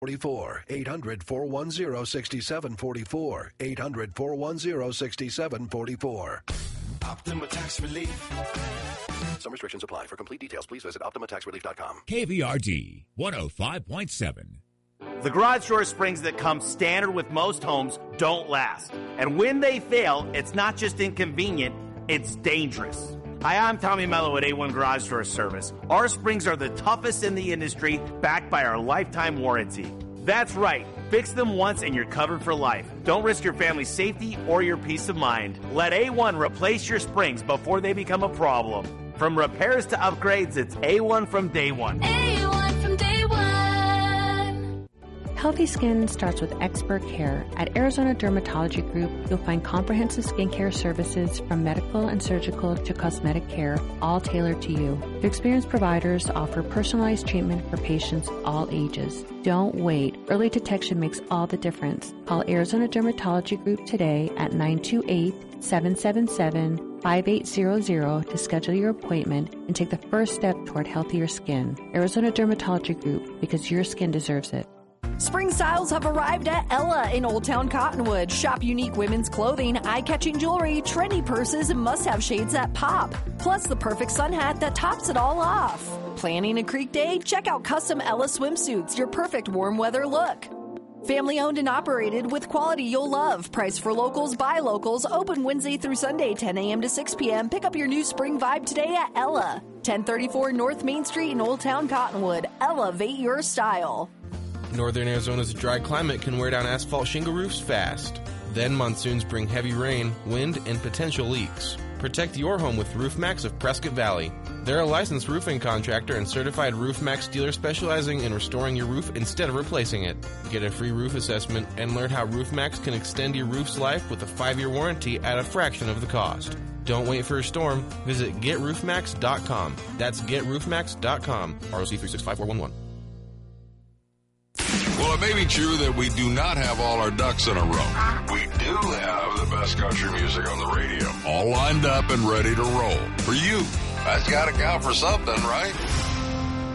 800-410-6744. 800-410-6744. Optima Tax Relief. Some restrictions apply. For complete details, please visit OptimaTaxRelief.com. KVRD 105.7. The garage door springs that come standard with most homes don't last. And when they fail, it's not just inconvenient, it's dangerous. Hi, I'm Tommy Mello at A1 Garage Door Service. Our springs are the toughest in the industry, backed by our lifetime warranty. That's right. Fix them once and you're covered for life. Don't risk your family's safety or your peace of mind. Let A1 replace your springs before they become a problem. From repairs to upgrades, it's A1 from day one. A1 from day one. Healthy skin starts with expert care. At Arizona Dermatology Group, you'll find comprehensive skincare services from medical and surgical to cosmetic care, all tailored to you. Their experienced providers offer personalized treatment for patients all ages. Don't wait. Early detection makes all the difference. Call Arizona Dermatology Group today at 928-777-5800 to schedule your appointment and take the first step toward healthier skin. Arizona Dermatology Group, because your skin deserves it. Spring styles have arrived at Ella in Old Town Cottonwood. Shop unique women's clothing, eye-catching jewelry, trendy purses, and must-have shades that pop. Plus the perfect sun hat that tops it all off. Planning a creek day? Check out custom Ella swimsuits, your perfect warm weather look. Family owned and operated with quality you'll love. Price for locals, by locals. Open Wednesday through Sunday, 10 a.m. to 6 p.m. Pick up your new spring vibe today at Ella. 1034 North Main Street in Old Town Cottonwood. Elevate your style. Northern Arizona's dry climate can wear down asphalt shingle roofs fast. Then monsoons bring heavy rain, wind, and potential leaks. Protect your home with RoofMax of Prescott Valley. They're a licensed roofing contractor and certified RoofMax dealer specializing in restoring your roof instead of replacing it. Get a free roof assessment and learn how RoofMax can extend your roof's life with a 5-year warranty at a fraction of the cost. Don't wait for a storm. Visit GetRoofMax.com. That's GetRoofMax.com. ROC 3654111. Well, it may be true that we do not have all our ducks in a row. We do have the best country music on the radio, all lined up and ready to roll. For you, that's got to count for something, right?